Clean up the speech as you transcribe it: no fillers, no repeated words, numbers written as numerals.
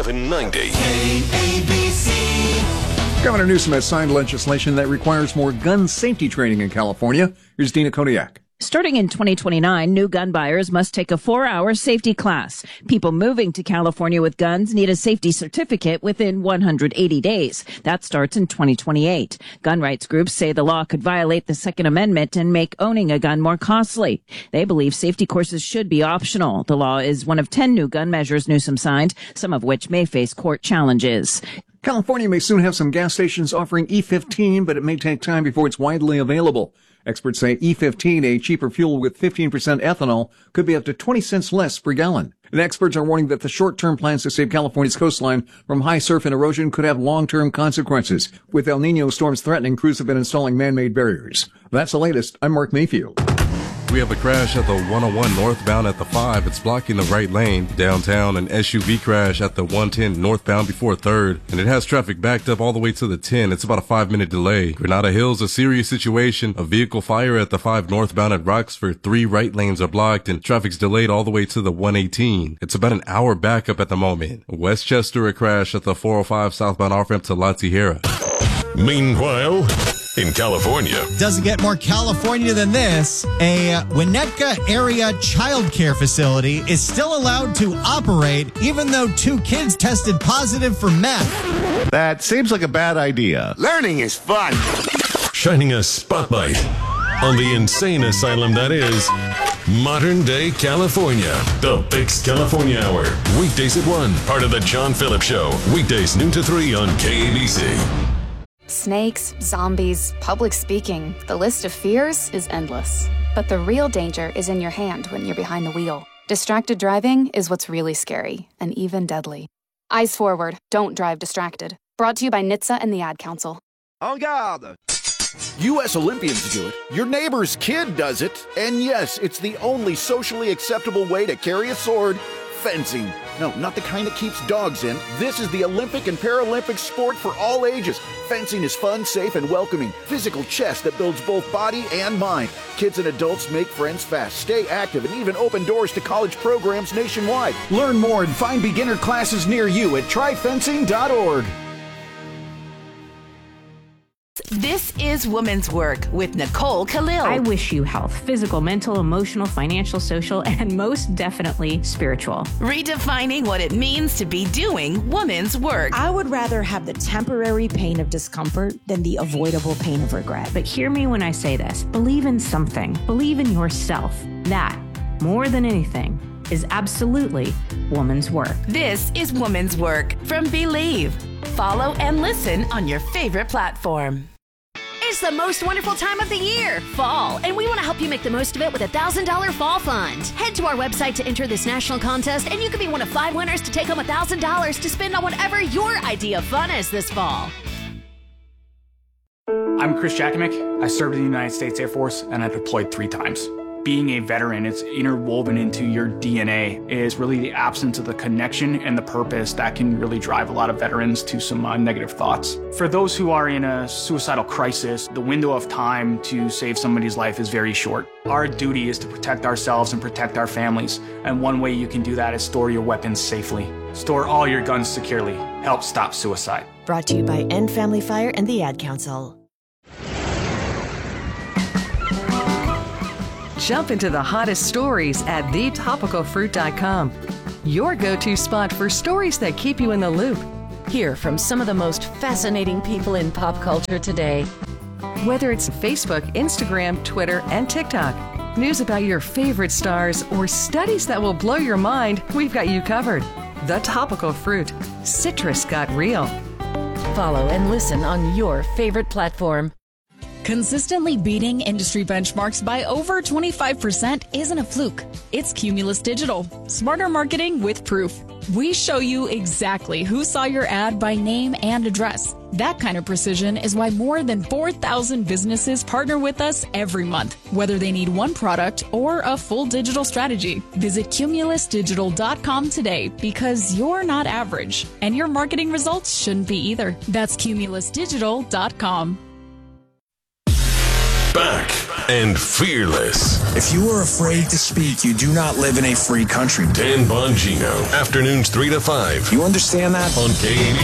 790. KABC. Governor Newsom has signed legislation that requires more gun safety training in California. Here's Dina Kodiak. Starting in 2029, new gun buyers must take a 4-hour safety class. People moving to California with guns need a safety certificate within 180 days. That starts in 2028. Gun rights groups say the law could violate the Second Amendment and make owning a gun more costly. They believe safety courses should be optional. The law is one of 10 new gun measures Newsom signed, some of which may face court challenges. California may soon have some gas stations offering E15, but it may take time before it's widely available. Experts say E15, a cheaper fuel with 15% ethanol, could be up to 20 cents less per gallon. And experts are warning that the short-term plans to save California's coastline from high surf and erosion could have long-term consequences. With El Nino storms threatening, crews have been installing man-made barriers. That's the latest. I'm Mark Mayfield. We have a crash at the 101 northbound at the 5. It's blocking the right lane. Downtown, an SUV crash at the 110 northbound before 3rd. And it has traffic backed up all the way to the 10. It's about a 5-minute delay. Granada Hills, a serious situation. A vehicle fire at the 5 northbound at Roxford. 3 right lanes are blocked and traffic's delayed all the way to the 118. It's about an hour backup at the moment. Westchester, a crash at the 405 southbound off-ramp to La Tijera. Meanwhile, in California. Doesn't get more California than this. A Winnetka area child care facility is still allowed to operate even though 2 kids tested positive for meth. That seems like a bad idea. Learning is fun. Shining a spotlight on the insane asylum that is modern day California. The Fix California Hour. Weekdays at 1. Part of the John Phillips Show. Weekdays noon to 3 on KABC. Snakes, zombies, public speaking. The list of fears is endless. But the real danger is in your hand when you're behind the wheel. Distracted driving is what's really scary and even deadly. Eyes forward. Don't drive distracted. Brought to you by NHTSA and the Ad Council. En garde! U.S. Olympians do it. Your neighbor's kid does it. And yes, it's the only socially acceptable way to carry a sword. Fencing. No, not the kind that keeps dogs in. This is the Olympic and Paralympic sport for all ages. Fencing is fun, safe, and welcoming. Physical chess that builds both body and mind. Kids and adults make friends fast, stay active, and even open doors to college programs nationwide. Learn more and find beginner classes near you at tryfencing.org. This is Woman's Work with Nicole Khalil. I wish you health, physical, mental, emotional, financial, social, and most definitely spiritual. Redefining what it means to be doing woman's work. I would rather have the temporary pain of discomfort than the avoidable pain of regret. But hear me when I say this. Believe in something. Believe in yourself. That, more than anything, is absolutely woman's work. This is Woman's Work from Believe. Follow and listen on your favorite platform. It's the most wonderful time of the year, fall, and we want to help you make the most of it with a $1,000 fall fund. Head to our website to enter this national contest, and you could be one of 5 winners to take home $1,000 to spend on whatever your idea of fun is this fall. I'm Chris Jakimick. I served in the United States Air Force, and I deployed 3 times. Being a veteran, it's interwoven into your DNA, is really the absence of the connection and the purpose that can really drive a lot of veterans to some negative thoughts. For those who are in a suicidal crisis, the window of time to save somebody's life is very short. Our duty is to protect ourselves and protect our families, and one way you can do that is store your weapons safely. Store all your guns securely. Help stop suicide. Brought to you by End Family Fire and the Ad Council. Jump into the hottest stories at thetopicalfruit.com. Your go-to spot for stories that keep you in the loop. Hear from some of the most fascinating people in pop culture today. Whether it's Facebook, Instagram, Twitter, and TikTok, news about your favorite stars, or studies that will blow your mind, we've got you covered. The Topical Fruit. Citrus got real. Follow and listen on your favorite platform. Consistently beating industry benchmarks by over 25% isn't a fluke. It's Cumulus Digital. Smarter marketing with proof. We show you exactly who saw your ad by name and address. That kind of precision is why more than 4,000 businesses partner with us every month, whether they need one product or a full digital strategy. Visit cumulusdigital.com today because you're not average, and your marketing results shouldn't be either. That's cumulusdigital.com. Back and fearless. If you are afraid to speak, you do not live in a free country. Dan Bongino, afternoons 3 to 5. You understand that? On K80.